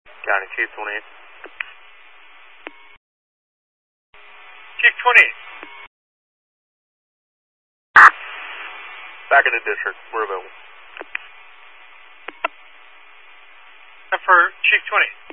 County Chief 28. Chief 28. Back in the district. We're available. For Chief 20.